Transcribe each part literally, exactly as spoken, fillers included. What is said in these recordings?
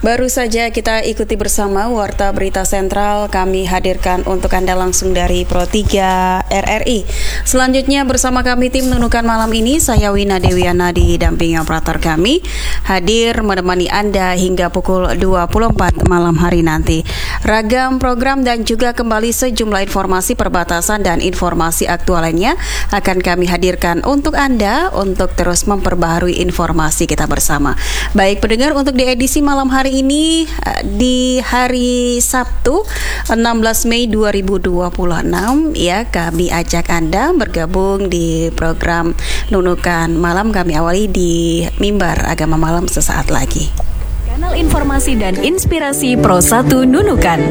Baru saja kita ikuti bersama Warta Berita Sentral kami hadirkan untuk Anda langsung dari Pro tiga R R I. Selanjutnya bersama kami tim Nunukan malam ini, saya Wina Dewiana didampingi operator kami, hadir menemani Anda hingga pukul dua puluh empat malam hari nanti. Ragam program dan juga kembali sejumlah informasi perbatasan dan informasi aktual lainnya akan kami hadirkan untuk Anda untuk terus memperbaharui informasi kita bersama. Baik pendengar, untuk di edisi malam hari ini di hari Sabtu enam belas Mei dua ribu dua puluh enam ya, kami ajak Anda bergabung di program Nunukan Malam. Kami awali di Mimbar Agama Malam sesaat lagi. Kanal informasi dan inspirasi Pro satu Nunukan.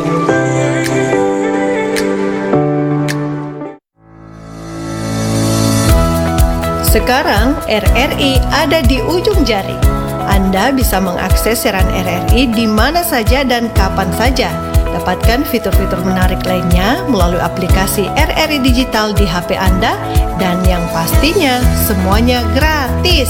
Sekarang R R I ada di ujung jari. Anda bisa mengakses siaran R R I di mana saja dan kapan saja. Dapatkan fitur-fitur menarik lainnya melalui aplikasi R R I Digital di H P Anda, dan yang pastinya semuanya gratis.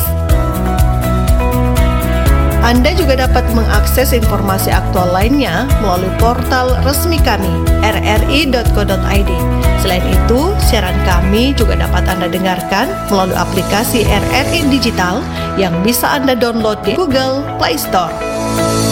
Anda juga dapat mengakses informasi aktual lainnya melalui portal resmi kami r r i dot co dot i d. Selain itu, siaran kami juga dapat Anda dengarkan melalui aplikasi R R I Digital yang bisa Anda download di Google Play Store.